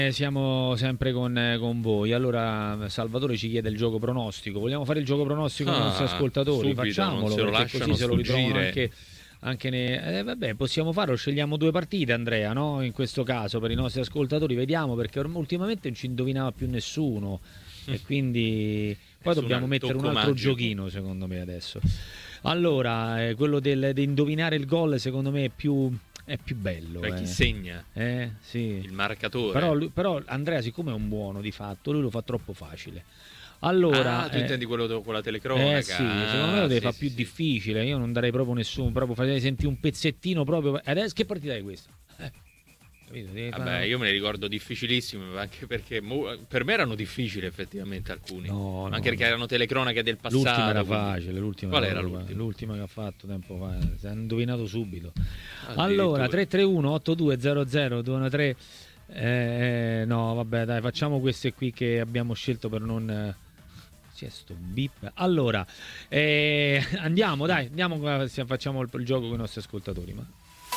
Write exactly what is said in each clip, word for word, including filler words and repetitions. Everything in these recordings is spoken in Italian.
Eh, siamo sempre con, con voi. Allora Salvatore ci chiede il gioco pronostico. Vogliamo fare il gioco pronostico con i nostri Ah, ascoltatori? subito, Facciamolo, non se lo perché lasciano così se lo ritrovano sfuggire. anche, anche ne... eh, vabbè, possiamo farlo, scegliamo due partite, Andrea, no? In questo caso per i nostri ascoltatori, vediamo, perché orm- ultimamente non ci indovinava più nessuno e quindi poi Nessuno dobbiamo al mettere un tocco altro magico. giochino, secondo me, adesso. Allora, eh, quello del, di indovinare il gol, secondo me è più, è più bello. Cioè, chi eh. segna Eh, sì. il marcatore. Però, lui- però Andrea, siccome è un buono di fatto, lui lo fa troppo facile. Allora, ah, tu eh, intendi quello do- con la telecronaca? eh sì, secondo me lo Ah, deve sì, fare sì, più sì. difficile. Io non darei proprio nessuno, proprio farei sentire un pezzettino proprio. Adesso che partita è questa? Eh, capito? Devi Vabbè, fare- io me ne ricordo difficilissimi, anche perché mo- per me erano difficili effettivamente alcuni. No, no, anche perché no. erano telecronache del passato. L'ultima era quindi- facile, l'ultima Qual era era proprio- l'ultima? l'ultima che ha fatto tempo fa, si è indovinato subito. Addirittura. Allora, tre tre uno otto due zero zero due uno tre. Eh, no, vabbè, dai, facciamo queste qui che abbiamo scelto per non eh, c'è sto bip. Allora, eh, andiamo, dai, andiamo, eh, facciamo il, il gioco con i nostri ascoltatori, ma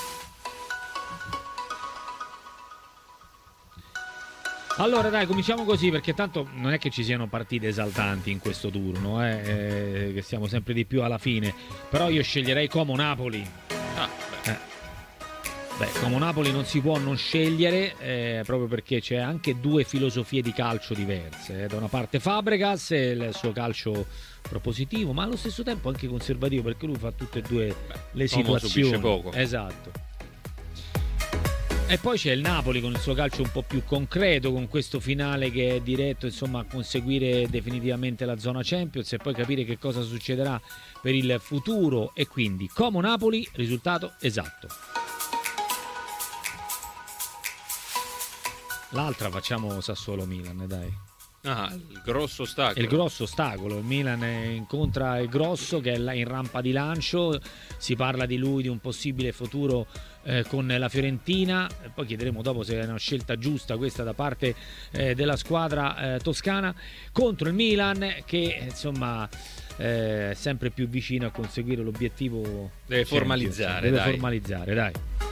allora dai, cominciamo così, perché tanto non è che ci siano partite esaltanti in questo turno, eh, eh, che siamo sempre di più alla fine. Però io sceglierei Como Napoli. Ah, beh. Eh. Beh, Como Napoli non si può non scegliere, eh, proprio perché c'è anche due filosofie di calcio diverse. eh. Da una parte Fabregas e il suo calcio propositivo, ma allo stesso tempo anche conservativo, perché lui fa tutte e due le Como situazioni. subisce poco. Esatto. E poi c'è il Napoli con il suo calcio un po' più concreto, con questo finale che è diretto, insomma, a conseguire definitivamente la zona Champions e poi capire che cosa succederà per il futuro. E quindi Como Napoli, risultato esatto. L'altra facciamo Sassuolo Milan, dai. Ah, il grosso ostacolo. È il grosso ostacolo, il Milan incontra il grosso che è là in rampa di lancio, si parla di lui, di un possibile futuro eh, con la Fiorentina, poi chiederemo dopo se è una scelta giusta questa da parte eh, della squadra eh, toscana, contro il Milan che insomma eh, è sempre più vicino a conseguire l'obiettivo. Deve Champions. formalizzare, Deve dai. formalizzare, dai.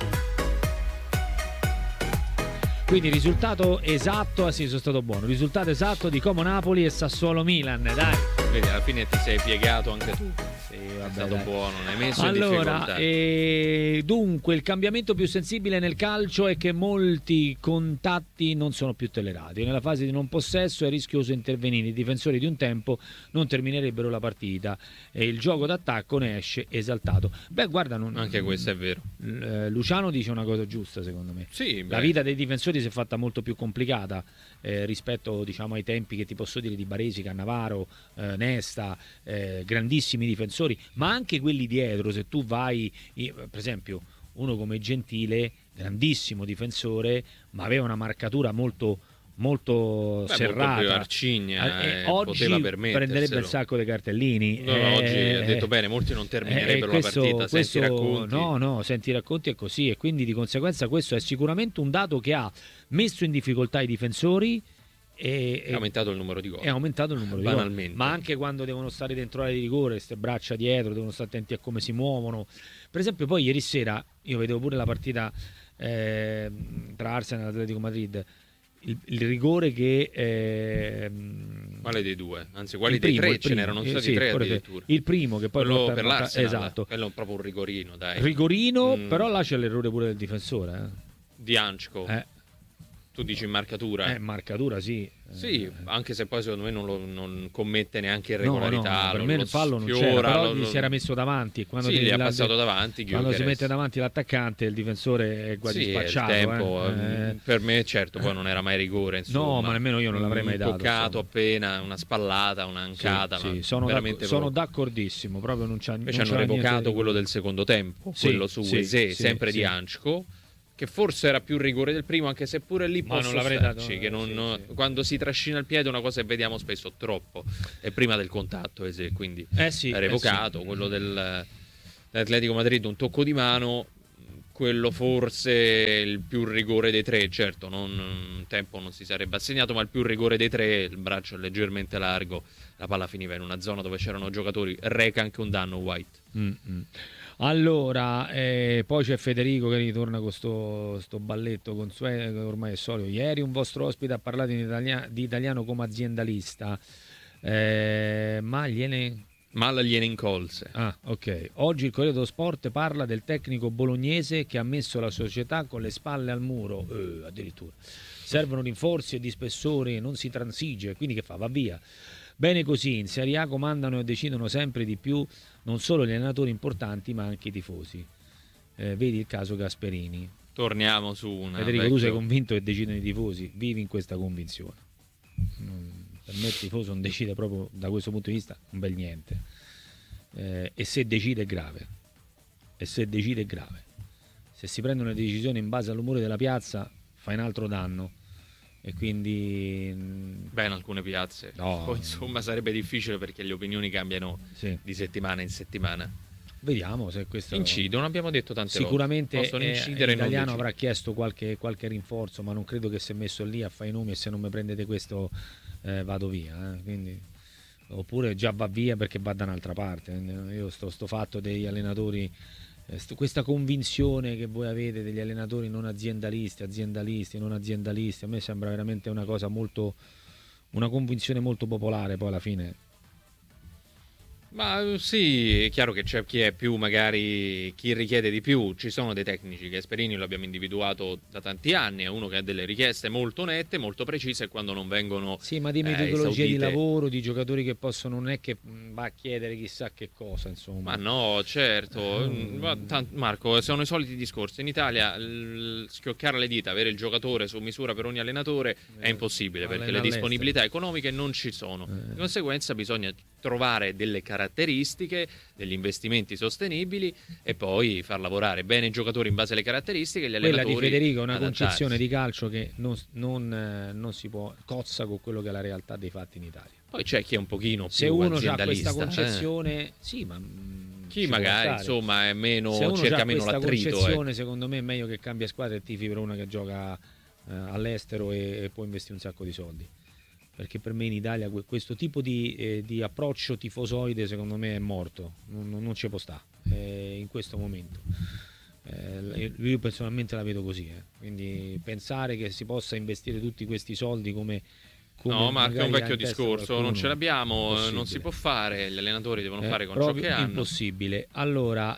Quindi risultato esatto, ah sì, sono stato buono. Risultato esatto di Como Napoli e Sassuolo Milan, dai. Vedi, alla fine ti sei piegato anche tu. Sì, È vabbè, stato dai. buono, non hai messo in Allora, difficoltà. eh, dunque, il cambiamento più sensibile nel calcio è che molti contatti non sono più tollerati. Nella fase di non possesso è rischioso intervenire. I difensori di un tempo non terminerebbero la partita e il gioco d'attacco ne esce esaltato. Beh, guarda, non, Anche questo è vero. eh, Luciano dice una cosa giusta, secondo me. Sì, La beh. vita dei difensori si è fatta molto più complicata eh, rispetto, diciamo, ai tempi che ti posso dire di Baresi, Cannavaro, eh, Nesta, eh, grandissimi difensori, ma anche quelli dietro. Se tu vai, i- per esempio, uno come Gentile, grandissimo difensore, ma aveva una marcatura molto molto Beh, serrata. molto più arcigna, Eh, eh, oggi poteva permetterselo. prenderebbe il sacco dei cartellini. No, no, Eh, oggi eh, ha detto bene, molti non terminerebbero eh, questo- la partita. questo- Senti i racconti. No, no, senti i racconti è così e quindi di conseguenza questo è sicuramente un dato che ha messo in difficoltà i difensori e, È aumentato il numero di gol. è aumentato il numero di gol. Banalmente. Ma anche quando devono stare dentro l'area di rigore, queste braccia dietro, devono stare attenti a come si muovono. Per esempio, poi ieri sera io vedevo pure la partita eh, tra Arsenal e Atletico Madrid. Il, il rigore che ehm, Quale dei due? Anzi, quali il dei primo, tre? il Ce primo, n'erano eh, stati sì, tre quello- addirittura. il primo che poi Quello porta- per porta- l'Arsenal, esatto. quello è proprio un rigorino, dai. Rigorino, Mm. però là c'è l'errore pure del difensore. Di Anchko. Eh. Tu dici in marcatura? Eh, marcatura, sì. Sì, Eh, anche se poi secondo me non, lo, non commette neanche no, no, irregolarità. no, per lo- me lo il fallo non sfiora, c'era, però lo- gli lo- si era messo davanti. E quando Sì, ti- gli ha la- passato davanti. Quando si Gyökeres. mette davanti l'attaccante, il difensore è quasi Sì, è il spacciato. tempo, eh. ehm, Eh, per me certo poi non era mai rigore, insomma. No, ma nemmeno io non l'avrei mai Un dato, toccato insomma. appena, una spallata, un'ancata, sì, ma sì, sono, veramente d'acc- sono proprio- d'accordissimo. Proprio non c'ha, Invece non hanno c'era niente revocato di- quello del secondo tempo, Sì, quello su sì, Eze, sì, sempre sì. di Anchko, che forse era più rigore del primo, anche se pure lì Ma posso non l'avrei starci, dato, che non- sì, sì. quando si trascina il piede è una cosa che vediamo spesso troppo, è prima del contatto Eze, quindi Eh sì, è eh revocato. sì. Quello del, dell'Atletico Madrid, un tocco di mano, quello forse il più rigore dei tre, certo, non, un tempo non si sarebbe assegnato, ma il più rigore dei tre, il braccio è leggermente largo, la palla finiva in una zona dove c'erano giocatori, reca anche un danno White. Mm-mm. Allora, eh, poi c'è Federico che ritorna con sto, sto balletto consueto, che ormai è solito. Ieri un vostro ospite ha parlato in italia- di italiano come aziendalista, eh, ma gliene... Mal gliene incolse. Ah, ok. Oggi il Corriere dello Sport parla del tecnico bolognese che ha messo la società con le spalle al muro. Eh, addirittura. Servono rinforzi e di spessore, non si transige, quindi che fa? Va via. Bene così, in Serie A comandano e decidono sempre di più non solo gli allenatori importanti ma anche i tifosi. Eh, vedi il caso Gasperini. Torniamo su una Federico, vecchio... tu sei convinto che decidono i tifosi? Vivi in questa convinzione. Mm, per me il tifoso non decide proprio da questo punto di vista un bel niente. Eh, e se decide è grave. E se decide è grave. Se si prendono le decisioni in base all'umore della piazza fa un altro danno. E quindi beh, in alcune piazze no, poi insomma sarebbe difficile perché le opinioni cambiano sì. di settimana in settimana. Vediamo se questo incidono, abbiamo detto tante sicuramente volte possono incidere. L'italiano avrà chiesto qualche, qualche rinforzo, ma non credo che si è messo lì a fare i nomi e se non mi prendete questo eh, vado via, eh. Quindi, oppure già va via perché va da un'altra parte. Io sto, sto fatto degli allenatori, questa convinzione che voi avete degli allenatori non aziendalisti, aziendalisti, non aziendalisti, a me sembra veramente una cosa molto, una convinzione molto popolare poi alla fine. Ma sì, è chiaro che c'è chi è più magari, chi richiede di più, ci sono dei tecnici, Gasperini lo abbiamo individuato da tanti anni, è uno che ha delle richieste molto nette, molto precise e quando non vengono sì, ma di metodologia eh, di lavoro, di giocatori che possono, non è che va a chiedere chissà che cosa, insomma. Ma no, certo, mm. Marco, sono i soliti discorsi, in Italia l- schioccare le dita, avere il giocatore su misura per ogni allenatore eh, è impossibile perché le disponibilità economiche non ci sono, eh. di conseguenza bisogna trovare delle caratteristiche caratteristiche, degli investimenti sostenibili e poi far lavorare bene i giocatori in base alle caratteristiche. Gli Quella allenatori di Federico è una adattarsi. concezione di calcio che non, non, eh, non si può cozza con quello che è la realtà dei fatti in Italia. Poi c'è chi è un pochino se più uno aziendalista. Ha questa concezione, eh. sì, ma chi magari insomma è meno, se uno cerca meno questa l'attrito. Concezione, eh. secondo me è meglio che cambia squadra e tifi per una che gioca eh, all'estero e, e può investire un sacco di soldi. Perché per me in Italia questo tipo di, eh, di approccio tifosoide secondo me è morto, non, non ci può stare eh, in questo momento. Eh, io personalmente la vedo così, eh. Quindi pensare che si possa investire tutti questi soldi come... come no, Marco, è un vecchio discorso, qualcuno, non ce l'abbiamo, non si può fare, gli allenatori devono eh, fare con ciò che hanno. Impossibile. Allora,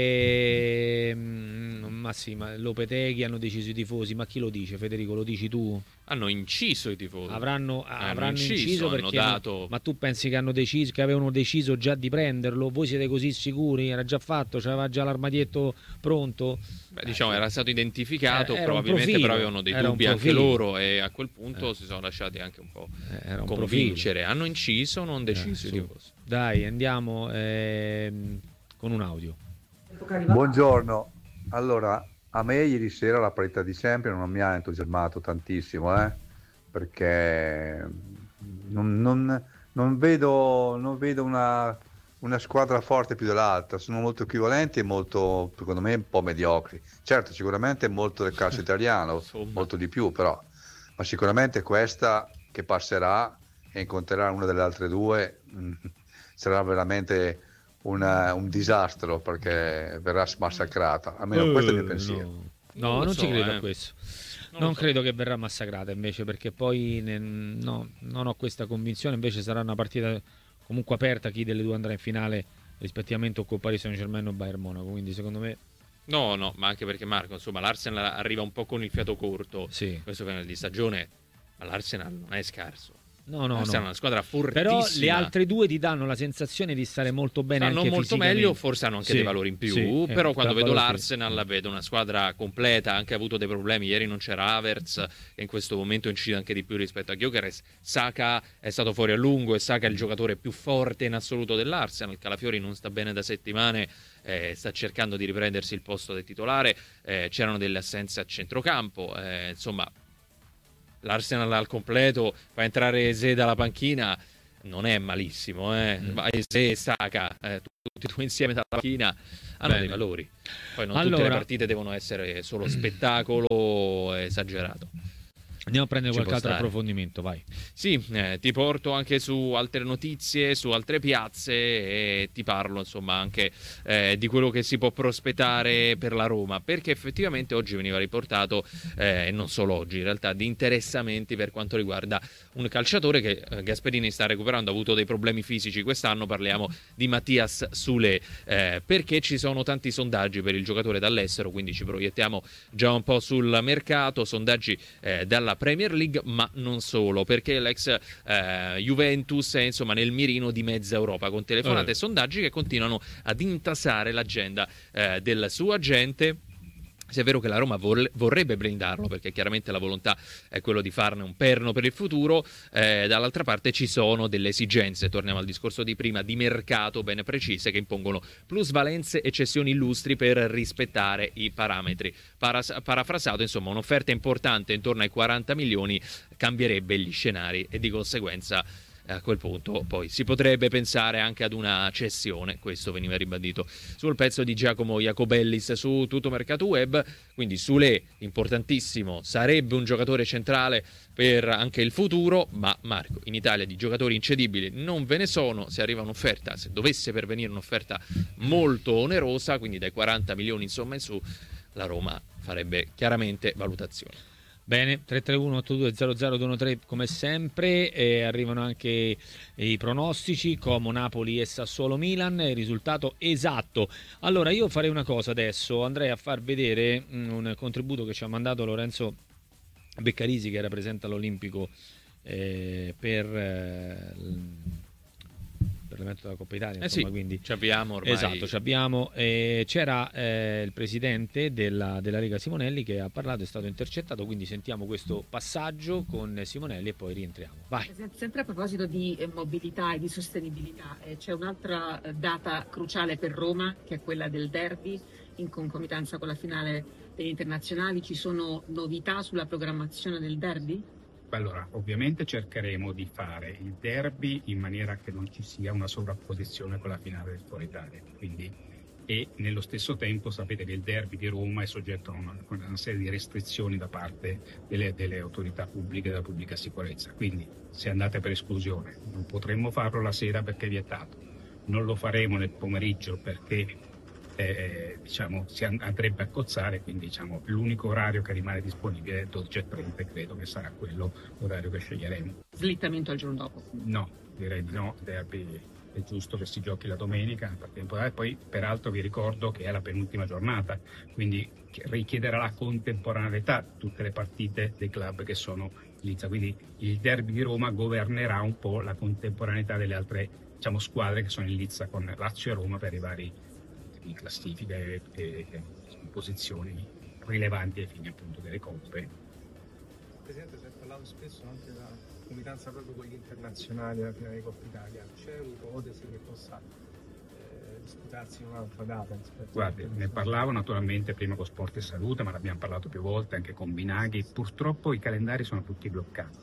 ehm, ma sì, ma Lopeteghi hanno deciso i tifosi, ma chi lo dice? Federico, lo dici tu? Hanno inciso i tifosi. Avranno, hanno avranno inciso, inciso perché hanno dato... ma tu pensi che hanno deciso, che avevano deciso già di prenderlo? Voi siete così sicuri? Era già fatto? C'aveva già l'armadietto pronto? Beh, diciamo eh, era stato identificato, era probabilmente profilo, però avevano dei dubbi anche loro e a quel punto eh. si sono lasciati anche un po' era un convincere. Profilo. Hanno inciso, non deciso. Eh, Dai, andiamo ehm, con un audio. Buongiorno. Allora, a me ieri sera la parità di sempre non mi ha entusiasmato tantissimo, eh? Perché non, non, non vedo, non vedo una, una squadra forte più dell'altra, sono molto equivalenti e molto, secondo me, un po' mediocri. Certo, sicuramente molto del calcio italiano, molto di più però, ma sicuramente questa che passerà e incontrerà una delle altre due mh, sarà veramente una, un disastro perché verrà massacrata, almeno uh, questo è il mio pensiero. No, no non, non so, ci credo eh. a questo. Non, non so. credo che verrà massacrata invece, perché poi ne, no, non ho questa convinzione. Invece sarà una partita comunque aperta, chi delle due andrà in finale rispettivamente o con Paris Saint-Germain o Bayern Monaco, quindi secondo me no, no, ma anche perché Marco, insomma, l'Arsenal arriva un po' con il fiato corto, sì. questo finale di stagione, ma l'Arsenal non è scarso. No, no, L'Arsenal no. è una squadra fortissima. Però le altre due ti danno la sensazione di stare molto bene, stanno anche molto meglio, forse hanno anche sì, dei valori in più, sì, però eh, quando vedo l'Arsenal sì. vedo una squadra completa, ha anche avuto dei problemi, ieri non c'era Havertz che in questo momento incide anche di più rispetto a Gyökeres, Saka è stato fuori a lungo e Saka è il giocatore più forte in assoluto dell'Arsenal, Calafiori non sta bene da settimane, eh, sta cercando di riprendersi il posto del titolare, eh, c'erano delle assenze a centrocampo, eh, insomma l'Arsenal al completo, fa entrare Eze dalla panchina, non è malissimo, eh. Mm. Eze e Saka, eh, tutti e due insieme dalla panchina, hanno Bene. dei valori. Poi non allora, tutte le partite devono essere solo spettacolo esagerato. Andiamo a prendere Ci qualche può altro stare. approfondimento, vai. Sì, eh, ti porto anche su altre notizie, su altre piazze e ti parlo insomma anche eh, di quello che si può prospettare per la Roma, perché effettivamente oggi veniva riportato, eh, e non solo oggi in realtà, di interessamenti per quanto riguarda un calciatore che eh, Gasperini sta recuperando, ha avuto dei problemi fisici quest'anno, parliamo di Mattias Sule, eh, perché ci sono tanti sondaggi per il giocatore dall'estero, quindi ci proiettiamo già un po' sul mercato, sondaggi eh, dalla Premier League, ma non solo, perché l'ex eh, Juventus è insomma nel mirino di mezza Europa, con telefonate Eh. e sondaggi che continuano ad intasare l'agenda eh, del suo agente. Se è vero che la Roma vol- vorrebbe blindarlo, perché chiaramente la volontà è quello di farne un perno per il futuro, eh, dall'altra parte ci sono delle esigenze, torniamo al discorso di prima, di mercato ben precise, che impongono plusvalenze e cessioni illustri per rispettare i parametri. Paras- parafrasato, insomma, un'offerta importante intorno ai quaranta milioni cambierebbe gli scenari e di conseguenza a quel punto poi si potrebbe pensare anche ad una cessione. Questo veniva ribadito sul pezzo di Giacomo Jacobellis su Tutto Mercato Web. Quindi Sule, importantissimo, sarebbe un giocatore centrale per anche il futuro, ma Marco, in Italia di giocatori incedibili non ve ne sono. Se arriva un'offerta, se dovesse pervenire un'offerta molto onerosa, quindi dai quaranta milioni insomma in su, la Roma farebbe chiaramente valutazione. Bene, tre tre uno otto due zero zero due uno tre come sempre, e arrivano anche i pronostici, Como, Napoli e Sassuolo Milan, il risultato esatto. Allora io farei una cosa adesso, andrei a far vedere mh, un contributo che ci ha mandato Lorenzo Beccarisi, che era presente all'Olimpico eh, per, eh, per l'evento della Coppa Italia, Eh insomma, sì, quindi ci abbiamo ormai. esatto, ci abbiamo. Eh, c'era eh, il presidente della, della Lega Simonelli che ha parlato, è stato intercettato, quindi sentiamo questo passaggio con Simonelli e poi rientriamo. Vai. Sempre a proposito di eh, mobilità e di sostenibilità, eh, c'è un'altra eh, data cruciale per Roma, che è quella del derby, in concomitanza con la finale degli internazionali. Ci sono novità sulla programmazione del derby? Allora, ovviamente cercheremo di fare il derby in maniera che non ci sia una sovrapposizione con la finale del Coppa Italia, quindi, e nello stesso tempo sapete che il derby di Roma è soggetto a una, a una serie di restrizioni da parte delle, delle autorità pubbliche e della pubblica sicurezza, quindi se andate per esclusione non potremmo farlo la sera perché è vietato, non lo faremo nel pomeriggio perché Eh, diciamo, si andrebbe a cozzare, quindi diciamo, l'unico orario che rimane disponibile è dodici e trenta, e credo che sarà quello l'orario che sceglieremo. Slittamento al giorno dopo? No, direi di no, derby è giusto che si giochi la domenica, e poi peraltro vi ricordo che è la penultima giornata, quindi richiederà la contemporaneità di tutte le partite dei club che sono in lizza, quindi il derby di Roma governerà un po' la contemporaneità delle altre, diciamo, squadre che sono in lizza con Lazio e Roma per i vari in classifica e, e, e posizioni rilevanti ai fini appunto delle coppe. Presidente, si è parlato spesso anche della comitanza proprio con gli internazionali alla finale di Coppa Italia. C'è un'ipotesi che possa eh, disputarsi in un'altra data? Guardi, ne parlavo naturalmente prima con Sport e Salute, ma l'abbiamo parlato più volte anche con Binaghi. Purtroppo i calendari sono tutti bloccati.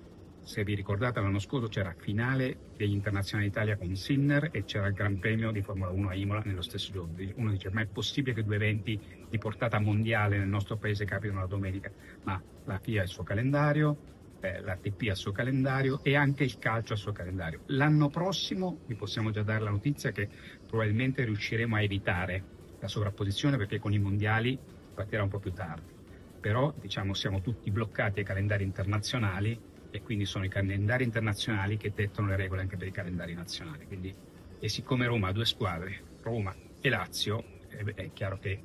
Se vi ricordate, l'anno scorso c'era finale degli internazionali d'Italia con Sinner e c'era il Gran Premio di Formula uno a Imola nello stesso giorno. Uno dice: ma è possibile che due eventi di portata mondiale nel nostro paese capitano la domenica? Ma la F I A ha il suo calendario, eh, la T P ha il suo calendario e anche il calcio ha il suo calendario. L'anno prossimo vi possiamo già dare la notizia che probabilmente riusciremo a evitare la sovrapposizione, perché con i mondiali partirà un po' più tardi. Però diciamo siamo tutti bloccati ai calendari internazionali, e quindi sono i calendari internazionali che dettano le regole anche per i calendari nazionali. Quindi, e siccome Roma ha due squadre, Roma e Lazio, è, è chiaro che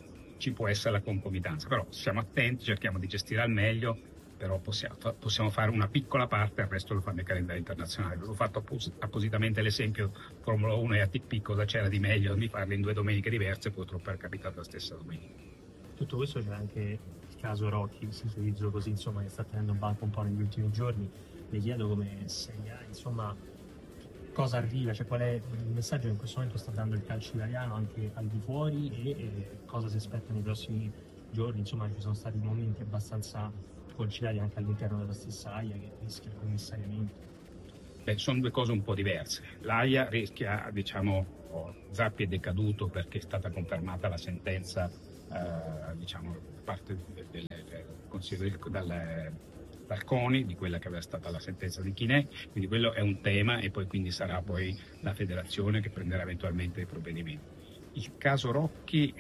ci può essere la concomitanza, però siamo attenti, cerchiamo di gestire al meglio, però possiamo, possiamo fare una piccola parte, il resto lo fanno i calendari internazionali. Ho fatto appos- appositamente l'esempio Formula uno e A T P, cosa c'era di meglio di farle in due domeniche diverse, purtroppo è capitato la stessa domenica. Tutto questo c'è anche caso Rocchi, se utilizzo così, insomma, che sta tenendo banco un po' negli ultimi giorni. Le chiedo come Serie A, insomma, cosa arriva, cioè qual è il messaggio che in questo momento sta dando il calcio italiano anche al di fuori e, e cosa si aspetta nei prossimi giorni. Insomma, ci sono stati momenti abbastanza conciliati anche all'interno della stessa A I A che rischia il commissariamento. Beh, sono due cose un po' diverse. L'A I A rischia, diciamo, oh, Zappi è decaduto perché è stata confermata la sentenza, eh, diciamo, da parte del, del, del Consiglio del, dal, dal CONI, di quella che aveva stata la sentenza di Chinè, quindi quello è un tema e poi quindi sarà poi la federazione che prenderà eventualmente dei provvedimenti. Il caso Rocchi,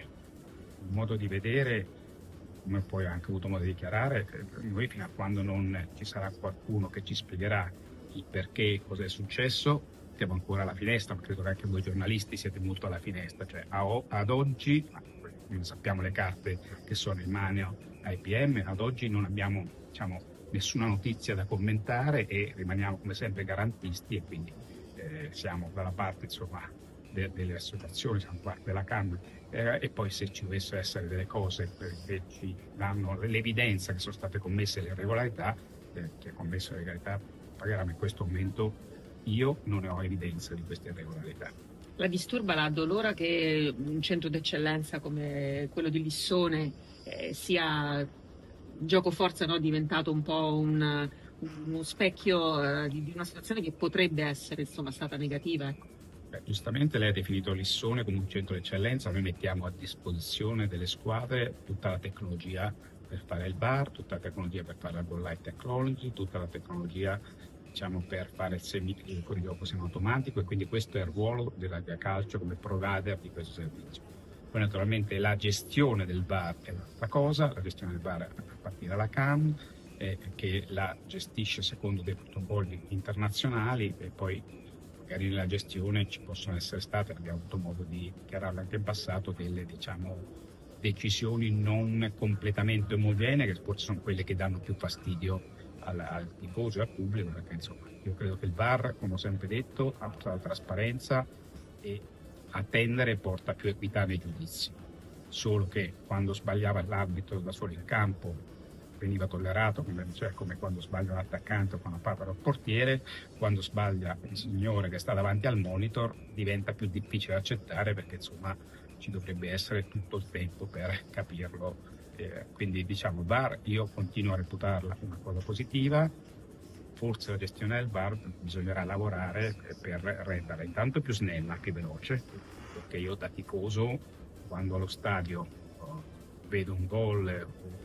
un modo di vedere, come poi ho anche avuto modo di dichiarare, noi fino a quando non ci sarà qualcuno che ci spiegherà il perché, cosa è successo, siamo ancora alla finestra, ma credo che anche voi giornalisti siete molto alla finestra, cioè ad oggi, non sappiamo le carte che sono in mano ai P M, ad oggi non abbiamo, diciamo, nessuna notizia da commentare e rimaniamo come sempre garantisti e quindi eh, siamo dalla parte, insomma, de- delle associazioni, siamo parte della Camera eh, e poi se ci dovessero essere delle cose che ci danno l'evidenza che sono state commesse le irregolarità, eh, chi ha commesso le irregolarità pagherà, ma in questo momento io non ne ho evidenza di queste irregolarità. La disturba, la addolora che un centro d'eccellenza come quello di Lissone eh, sia gioco forza, no, diventato un po' un, uno specchio eh, di, di una situazione che potrebbe essere, insomma, stata negativa? Ecco. Beh, giustamente lei ha definito Lissone come un centro d'eccellenza, noi mettiamo a disposizione delle squadre tutta la tecnologia per fare il V A R, tutta la tecnologia per fare la goal line technology, tutta la tecnologia, diciamo, per fare il semi il fuorigioco semiautomatico, e quindi questo è il ruolo della Lega Calcio come provider di questo servizio. Poi naturalmente la gestione del V A R è un'altra cosa, la gestione del V A R a partire dalla C A M eh, che la gestisce secondo dei protocolli internazionali e poi magari nella gestione ci possono essere state, abbiamo avuto modo di dichiararlo anche in passato, delle, diciamo, decisioni non completamente omogenee, che forse sono quelle che danno più fastidio al, al tifoso e al pubblico, perché insomma io credo che il V A R, come ho sempre detto, ha la trasparenza e attendere porta più equità nei giudizi, solo che quando sbagliava l'arbitro da solo in campo veniva tollerato, cioè come quando sbaglia l'attaccante o quando parla il portiere, quando sbaglia il signore che sta davanti al monitor diventa più difficile accettare, perché insomma ci dovrebbe essere tutto il tempo per capirlo. Eh, quindi diciamo V A R io continuo a reputarla una cosa positiva, forse la gestione del V A R bisognerà lavorare per renderla intanto più snella che veloce, perché io da tifoso quando allo stadio oh, vedo un gol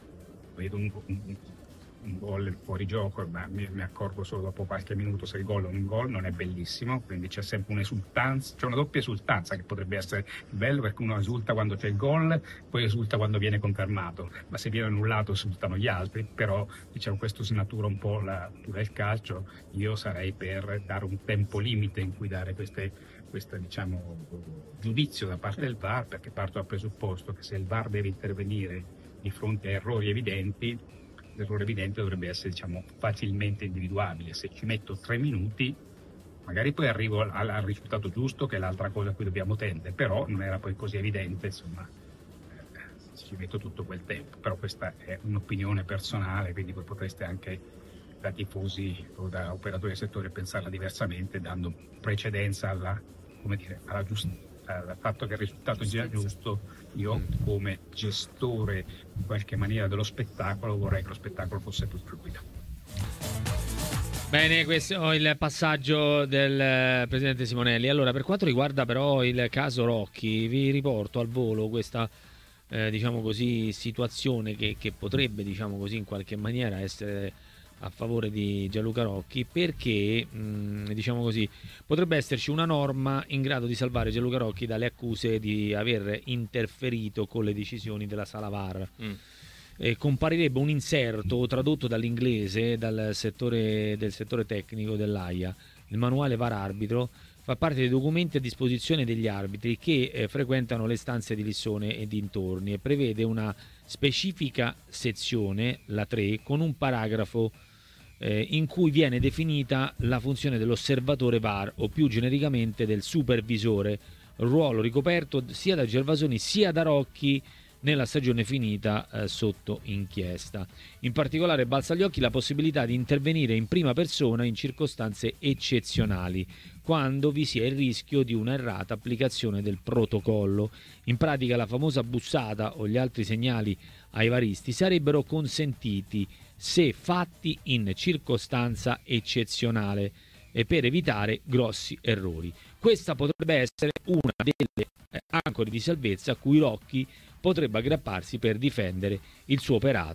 vedo un, un, un gol fuori gioco, ma mi, mi accorgo solo dopo qualche minuto se il gol o un gol non è bellissimo, quindi c'è sempre un'esultanza, c'è una doppia esultanza che potrebbe essere bello, perché uno esulta quando c'è il gol, poi esulta quando viene confermato, ma se viene annullato esultano gli altri, però diciamo questo snatura un po' la natura del calcio. Io sarei per dare un tempo limite in cui dare queste, queste diciamo giudizio da parte del V A R, perché parto dal presupposto che se il V A R deve intervenire di fronte a errori evidenti, l'errore evidente dovrebbe essere, diciamo, facilmente individuabile. Se ci metto tre minuti, magari poi arrivo al, al risultato giusto, che è l'altra cosa a cui dobbiamo tendere, però non era poi così evidente, insomma, eh, ci metto tutto quel tempo. Però questa è un'opinione personale, quindi voi potreste anche da tifosi o da operatori del settore pensarla diversamente, dando precedenza alla, come dire, alla giustizia, al fatto che il risultato sia giusto. Io come gestore in qualche maniera dello spettacolo vorrei che lo spettacolo fosse più fluido. Bene, questo è il passaggio del presidente Simonelli. Allora, per quanto riguarda però il caso Rocchi, vi riporto al volo questa eh, diciamo così situazione che, che potrebbe, diciamo così, in qualche maniera essere a favore di Gianluca Rocchi, perché mh, diciamo così potrebbe esserci una norma in grado di salvare Gianluca Rocchi dalle accuse di aver interferito con le decisioni della sala V A R. Mm. Eh, comparirebbe un inserto tradotto dall'inglese dal settore, del settore tecnico dell'AIA. Il manuale V A R arbitro fa parte dei documenti a disposizione degli arbitri che eh, frequentano le stanze di Lissone e dintorni, e prevede una specifica sezione, la tre, con un paragrafo eh, in cui viene definita la funzione dell'osservatore V A R, o più genericamente del supervisore, ruolo ricoperto sia da Gervasoni sia da Rocchi nella stagione finita eh, sotto inchiesta. In particolare balza agli occhi la possibilità di intervenire in prima persona in circostanze eccezionali, quando vi sia il rischio di una errata applicazione del protocollo. In pratica la famosa bussata o gli altri segnali ai varisti sarebbero consentiti se fatti in circostanza eccezionale e per evitare grossi errori. Questa potrebbe essere una delle eh, ancore di salvezza a cui Rocchi potrebbe aggrapparsi per difendere il suo operato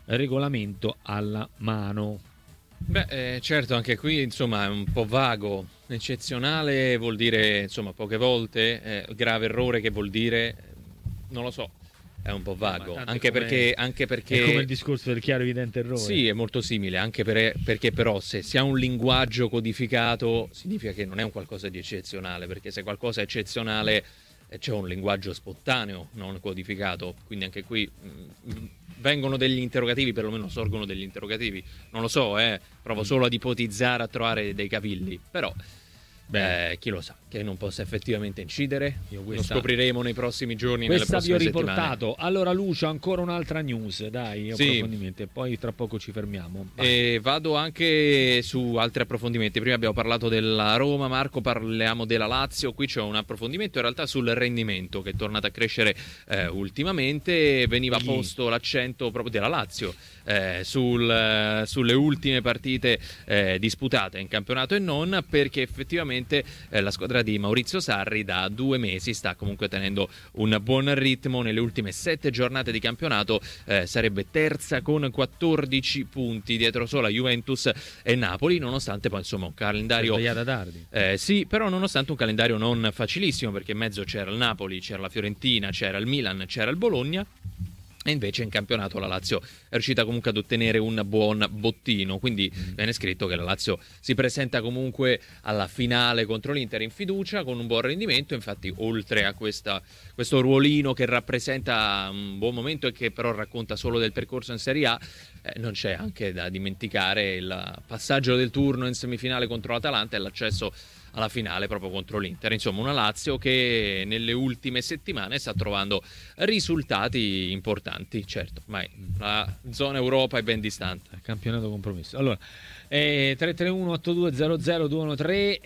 regolamento alla mano. Beh, eh, certo, anche qui insomma è un po' vago. Eccezionale vuol dire insomma poche volte, eh, grave errore che vuol dire, non lo so, è un po' vago, Ma anche come- perché, anche perché È come il discorso del chiaro evidente errore. sì, è molto simile, anche per- perché però se si ha un linguaggio codificato significa che non è un qualcosa di eccezionale, perché se qualcosa è eccezionale eh, c'è un linguaggio spontaneo, non codificato, quindi anche qui mh, vengono degli interrogativi, perlomeno sorgono degli interrogativi, non lo so, eh, provo solo ad ipotizzare, a trovare dei cavilli, però Beh, eh, chi lo sa, che non possa effettivamente incidere, Io lo questa- scopriremo nei prossimi giorni, nelle questa vi ho prossime settimane. riportato. Allora Lucio, ancora un'altra news, dai, Sì. approfondimenti, e poi tra poco ci fermiamo. Vai. E vado anche su altri approfondimenti. Prima abbiamo parlato della Roma, Marco, parliamo della Lazio. Qui c'è un approfondimento in realtà sul rendimento che è tornato a crescere eh, ultimamente. Veniva Chi? posto l'accento proprio della Lazio eh, sul, eh, sulle ultime partite eh, disputate in campionato e non, perché effettivamente eh, la squadra di Maurizio Sarri da due mesi sta comunque tenendo un buon ritmo. Nelle ultime sette giornate di campionato eh, sarebbe terza con quattordici punti, dietro solo a Juventus e Napoli, nonostante poi insomma un Si è calendario svegliata tardi. eh, sì, però nonostante un calendario non facilissimo, perché in mezzo c'era il Napoli, c'era la Fiorentina, c'era il Milan, c'era il Bologna. E invece in campionato la Lazio è riuscita comunque ad ottenere un buon bottino, quindi viene scritto che la Lazio si presenta comunque alla finale contro l'Inter in fiducia con un buon rendimento. Infatti oltre a questa, questo ruolino che rappresenta un buon momento e che però racconta solo del percorso in Serie A, eh, non c'è anche da dimenticare il passaggio del turno in semifinale contro l'Atalanta e l'accesso alla finale proprio contro l'Inter. Insomma, una Lazio che nelle ultime settimane sta trovando risultati importanti. Certo, ma la zona Europa è ben distante. Campionato compromesso. Allora, eh, tre tre uno otto due zero zero due uno tre.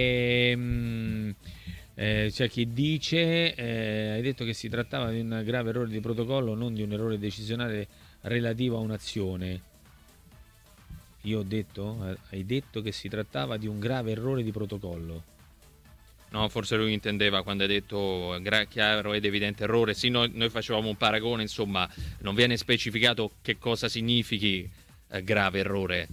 ehm, eh, c'è chi dice: eh, hai detto che si trattava di un grave errore di protocollo, non di un errore decisionale relativo a un'azione. Io ho detto? Eh, Hai detto che si trattava di un grave errore di protocollo. No, forse lui intendeva quando ha detto gra- chiaro ed evidente errore. Sì, noi, noi facevamo un paragone, insomma, non viene specificato che cosa significhi eh, grave errore.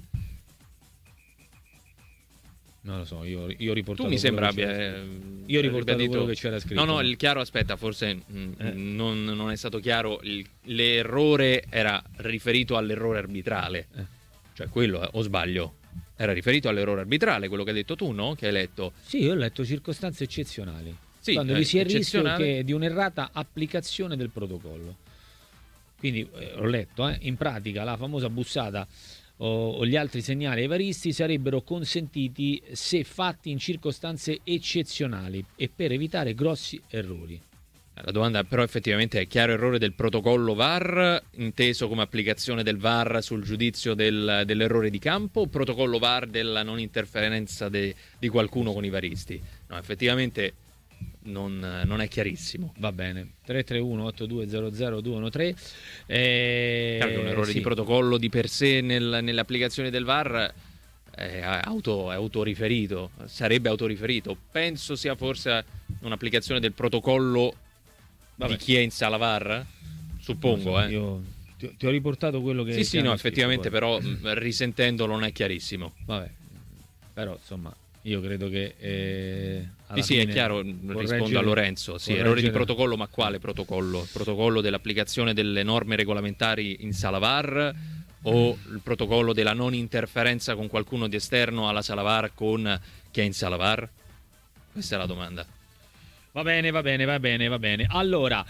Non lo so, io, io ho riportato Tu mi quello sembra che c'era abbia scritto. Io ho riportato ribadito- quello che c'era scritto. No, no, il chiaro, aspetta, forse mh, Eh. non, non è stato chiaro. Il- l'errore era riferito all'errore arbitrale. Eh. Cioè quello, eh, o sbaglio? Era riferito all'errore arbitrale, quello che hai detto tu, no? Che hai letto. Sì, io ho letto circostanze eccezionali. Sì, quando eh, vi sia il rischio eccezionale. che di un'errata applicazione del protocollo. Quindi eh, ho letto, eh, in pratica la famosa bussata o, o gli altri segnali ai varisti sarebbero consentiti se fatti in circostanze eccezionali e per evitare grossi errori. La domanda però effettivamente è: chiaro errore del protocollo V A R, inteso come applicazione del V A R sul giudizio del- dell'errore di campo, o protocollo V A R della non interferenza de- di qualcuno con i varisti? No, effettivamente non, non è chiarissimo. Va bene. tre tre uno otto due zero zero due uno tre. Eh, Chiaro che un errore sì. di protocollo di per sé nel- nell'applicazione del V A R è, auto, è autoriferito, sarebbe autoriferito. Penso sia forse un'applicazione del protocollo Vabbè. di chi è in sala V A R? Suppongo, Non so, eh. Io ti, ho- ti ho riportato quello che Sì, che sì, hanno no, scritto, effettivamente poi. però mh, risentendolo non è chiarissimo. Vabbè, però insomma, io credo che eh, alla Sì, sì, è fine chiaro, rispondo correggere- a Lorenzo. Sì, correggere- errore di protocollo, ma quale protocollo? Il protocollo dell'applicazione delle norme regolamentari in sala V A R o il protocollo della non interferenza con qualcuno di esterno alla sala V A R con chi è in sala V A R? Questa è la domanda. Va bene, va bene, va bene, va bene. Allora,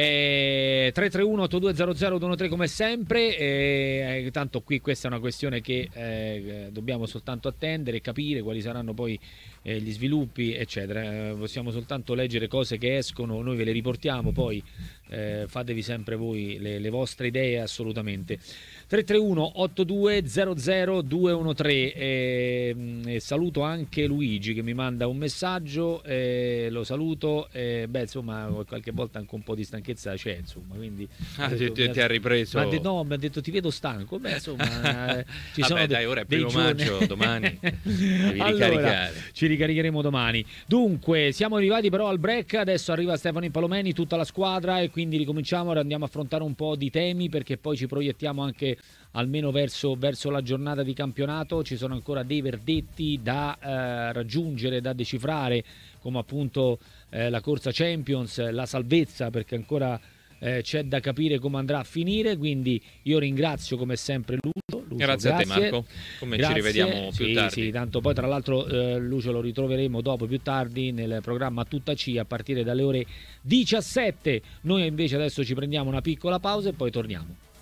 eh, tre tre uno otto due zero zero due uno tre come sempre. Eh, tanto qui questa è una questione che eh, dobbiamo soltanto attendere e capire quali saranno poi eh, gli sviluppi, eccetera. Eh, possiamo soltanto leggere cose che escono, noi ve le riportiamo, poi eh, fatevi sempre voi le, le vostre idee assolutamente. tre tre uno otto due zero zero due uno tre. Eh, eh, saluto anche Luigi che mi manda un messaggio, eh, lo saluto. Eh, beh, insomma, qualche volta anche un po' di stanchezza c'è, insomma, quindi Ah, ha ti, detto- ti- ti ha ripreso. ma ha detto- no, mi ha detto ti vedo stanco. Beh, insomma, eh, ci Vabbè, sono de- dai, ora è dei primo giorni- maggio, domani devi Allora, ricaricare. ci ricaricheremo domani. Dunque, siamo arrivati però al break. Adesso arriva Stefano Palomeni, tutta la squadra, e quindi quindi ricominciamo, ora andiamo a affrontare un po' di temi, perché poi ci proiettiamo anche almeno verso, verso la giornata di campionato. Ci sono ancora dei verdetti da eh, raggiungere, da decifrare, come appunto eh, la corsa Champions, la salvezza, perché ancora eh, c'è da capire come andrà a finire. Quindi io ringrazio come sempre Lucio. Lucio grazie, grazie a te Marco, come grazie. Ci rivediamo più sì, tardi. Sì, tanto poi tra l'altro eh, Lucio lo ritroveremo dopo più tardi nel programma Tutta C a partire dalle ore diciassette. Noi invece adesso ci prendiamo una piccola pausa e poi torniamo.